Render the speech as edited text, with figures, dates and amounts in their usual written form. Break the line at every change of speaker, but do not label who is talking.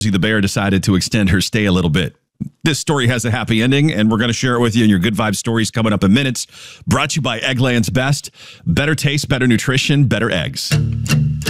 the bear decided to extend her stay a little bit. This story has a happy ending, and we're going to share it with you in your Good Vibe stories coming up in minutes. Brought to you by Eggland's Best. Better taste, better nutrition, better eggs.